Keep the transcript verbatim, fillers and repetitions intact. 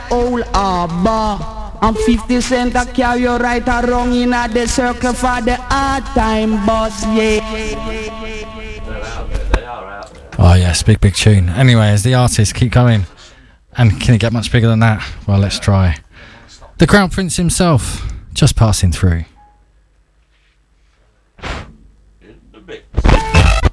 old harbor. And fifty cent a carry you right around in a the circle for the hard time boss, yeah. Oh yes, big big tune. Anyway, as the artists keep going, and can it get much bigger than that? Well, let's try. The Crown Prince himself, just passing through.